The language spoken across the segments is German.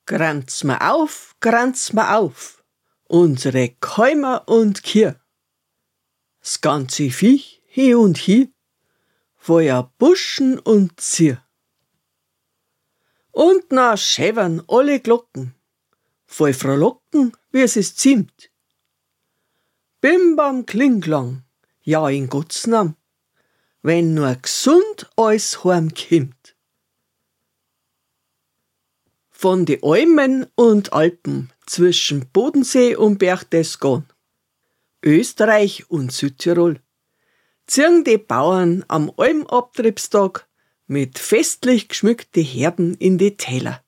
Granz mir auf, unsere Käumer und Kier. S ganze Viech hie und hie, Feuer Buschen und Zier. Und na schävern alle Glocken, voll frohlocken, wie es ist ziemt. Bim bam klingklang, ja in Gottes Nam, wenn nur gesund alles heimkommt. Von die Almen und Alpen zwischen Bodensee und Berchtesgaden, Österreich und Südtirol, ziehen die Bauern am Almabtriebstag mit festlich geschmückten Herden in die Täler.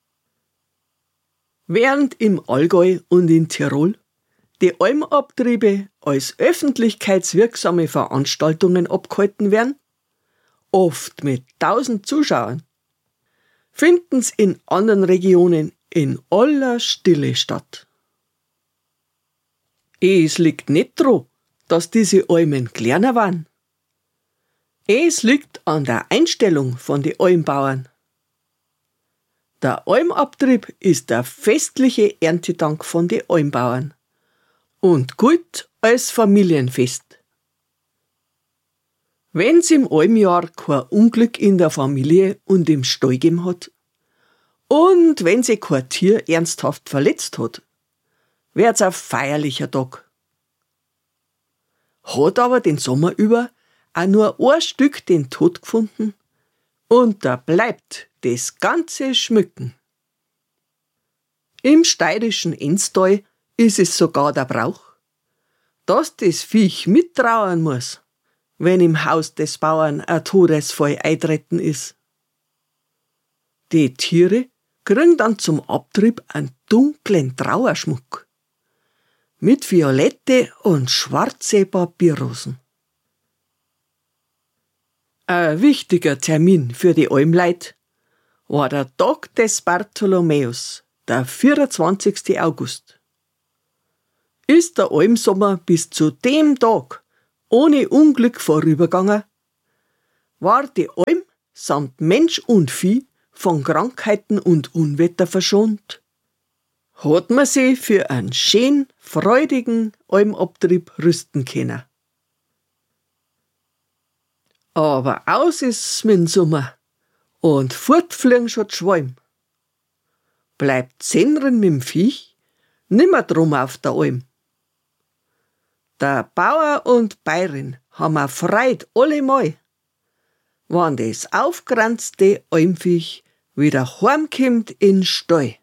Während im Allgäu und in Tirol die Almabtriebe als öffentlichkeitswirksame Veranstaltungen abgehalten werden, oft mit 1000 Zuschauern, finden's in anderen Regionen in aller Stille statt. Es liegt nicht daran, dass diese Almen kleiner waren. Es liegt an der Einstellung von den Almbauern. Der Almabtrieb ist der festliche Erntedank von den Almbauern und gilt als Familienfest. Wenn's im Almjahr kein Unglück in der Familie und im Stall gegeben hat und wenn sich kein Tier ernsthaft verletzt hat, wird's ein feierlicher Tag. Hat aber den Sommer über auch nur ein Stück den Tod gefunden und da bleibt das ganze Schmücken. Im steirischen Enstal ist es sogar der Brauch, dass das Viech mittrauern muss, wenn im Haus des Bauern ein Todesfall eintreten ist. Die Tiere kriegen dann zum Abtrieb einen dunklen Trauerschmuck mit violette und schwarze Papierrosen. Ein wichtiger Termin für die Almleut war der Tag des Bartholomäus, der 24. August. Ist der Almsommer bis zu dem Tag ohne Unglück vorübergegangen, war die Alm samt Mensch und Vieh von Krankheiten und Unwetter verschont, hat man sie für einen schönen, freudigen Almabtrieb rüsten können. Aber aus ist's mit dem Sommer und fortfliegen schon die Schwalm. Bleibt Zennren mit dem Viech nimmer drum auf der Alm. Der Bauer und Bäuerin haben a Freud allemal, wann das aufgeranzte Almviech wieder heimkommt in den Stall.